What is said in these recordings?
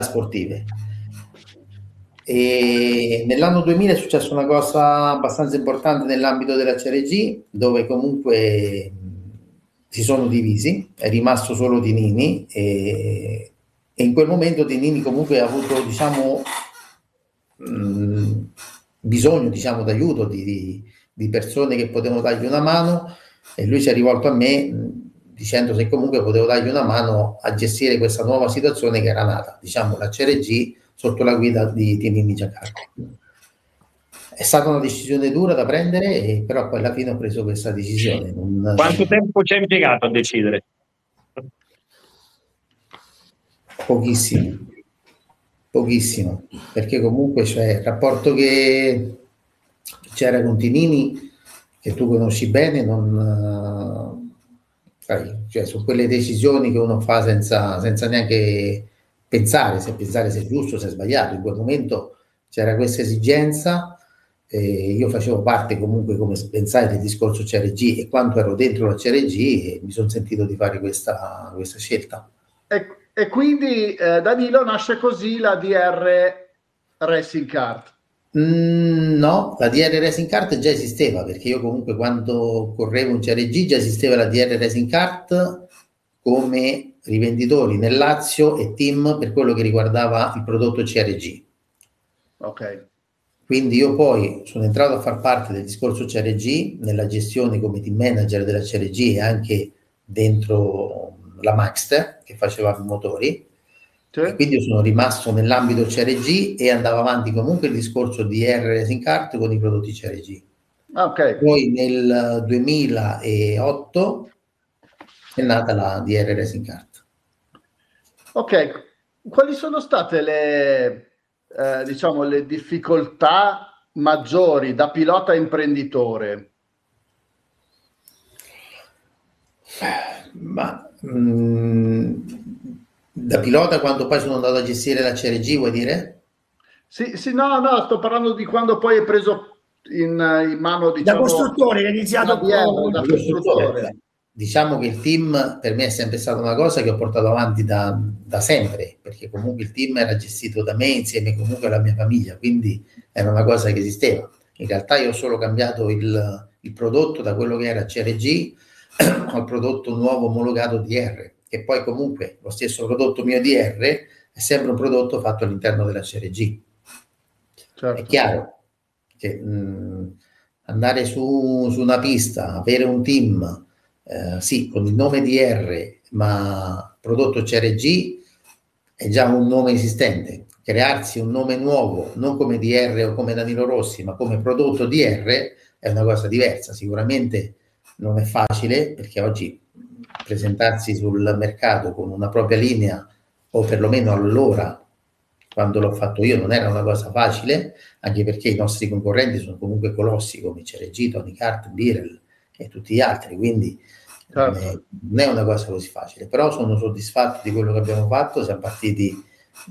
sportive. E nell'anno 2000 è successa una cosa abbastanza importante nell'ambito della CRG, dove comunque si sono divisi, è rimasto solo Tinini e in quel momento Tinini comunque ha avuto, diciamo, bisogno, diciamo, d'aiuto di persone che potevano dargli una mano, e lui si è rivolto a me dicendo se comunque potevo dargli una mano a gestire questa nuova situazione che era nata, diciamo, la CRG sotto la guida di Tinini Giancarlo. È stata una decisione dura da prendere, però poi alla fine ho preso questa decisione. Quanto tempo ci hai impiegato a decidere? Pochissimo, perché comunque c'è il rapporto che c'era con Tinini, che tu conosci bene, cioè, su quelle decisioni che uno fa senza neanche pensare se è giusto o se è sbagliato. In quel momento c'era questa esigenza, io facevo parte comunque, come pensai, del discorso CRG, e quando ero dentro la CRG mi sono sentito di fare questa scelta. E quindi Danilo, nasce così la DR Racing Kart. No, la DR Racing Kart già esisteva, perché io comunque quando correvo in CRG già esisteva la DR Racing Kart come rivenditori nel Lazio e team per quello che riguardava il prodotto CRG. Ok. Quindi io poi sono entrato a far parte del discorso CRG nella gestione come team manager della CRG e anche dentro la Maxter che faceva i motori. E quindi io sono rimasto nell'ambito CRG e andavo avanti comunque il discorso di R Racing Kart con i prodotti CRG. Okay. Poi nel 2008 è nata la DR Racing Kart. Ok, quali sono state diciamo, le difficoltà maggiori da pilota imprenditore? Ma da pilota, quando poi sono andato a gestire la CRG, vuoi dire? Sì, no, sto parlando di quando poi hai preso in mano, diciamo, da costruttore, hai iniziato da costruttore. Diciamo che il team per me è sempre stata una cosa che ho portato avanti da sempre, perché comunque il team era gestito da me insieme comunque alla mia famiglia, quindi era una cosa che esisteva. In realtà io ho solo cambiato il prodotto da quello che era CRG al prodotto nuovo omologato DR, che poi comunque lo stesso prodotto mio DR è sempre un prodotto fatto all'interno della CRG. Certo. È chiaro che andare su una pista, avere un team, sì, con il nome DR, ma prodotto CRG è già un nome esistente. Crearsi un nome nuovo, non come DR o come Danilo Rossi, ma come prodotto DR è una cosa diversa. Sicuramente non è facile, perché oggi presentarsi sul mercato con una propria linea, o perlomeno allora, quando l'ho fatto io, non era una cosa facile, anche perché i nostri concorrenti sono comunque colossi come CRG, Tony Kart, Birel e tutti gli altri, quindi certo, non è una cosa così facile, però sono soddisfatto di quello che abbiamo fatto. Siamo partiti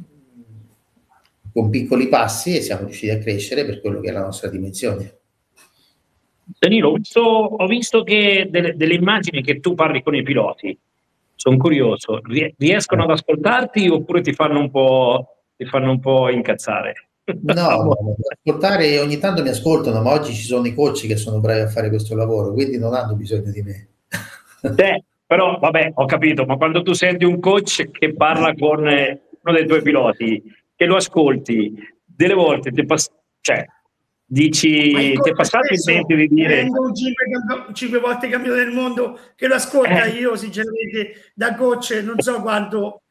con piccoli passi e siamo riusciti a crescere per quello che è la nostra dimensione. Danilo, ho visto che delle immagini che tu parli con i piloti, sono curioso, riescono ad ascoltarti oppure ti fanno un po' incazzare? No, ascoltare, ogni tanto mi ascoltano, ma oggi ci sono i coach che sono bravi a fare questo lavoro, quindi non hanno bisogno di me. Però vabbè, ho capito, ma quando tu senti un coach che parla con uno dei tuoi piloti, che lo ascolti, delle volte dici, ti è passato in mente di dire... un 5 volte campione del mondo che lo ascolta, io sinceramente da coach non so quanto...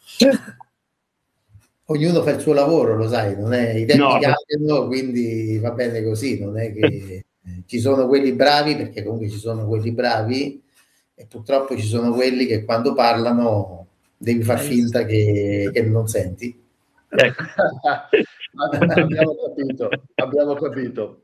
Ognuno fa il suo lavoro, lo sai, non è, i tempi cambiano, quindi va bene così, non è che ci sono quelli bravi, perché comunque ci sono quelli bravi, e purtroppo ci sono quelli che quando parlano devi far finta che non senti. Abbiamo capito.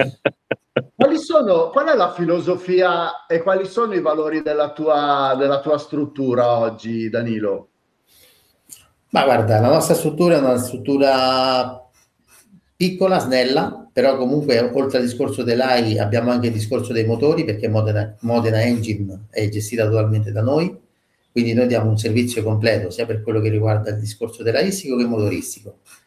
Qual è la filosofia e quali sono i valori della tua struttura oggi, Danilo? Ma guarda, la nostra struttura è una struttura piccola, snella, però comunque oltre al discorso dell'AI abbiamo anche il discorso dei motori, perché Modena Engine è gestita totalmente da noi, quindi noi diamo un servizio completo sia per quello che riguarda il discorso telastico che motoristico.